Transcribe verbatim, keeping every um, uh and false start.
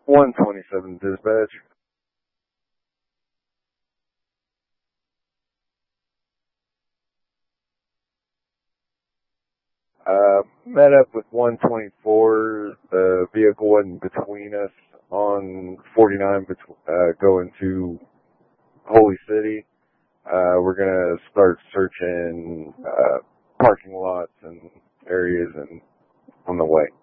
one twenty-seven dispatch. Uh, met up with one twenty-four. The vehicle wasn't between us on forty-nine, bet- uh, going to Holy City. Uh, we're gonna start searching, uh, parking lots and areas and on the way.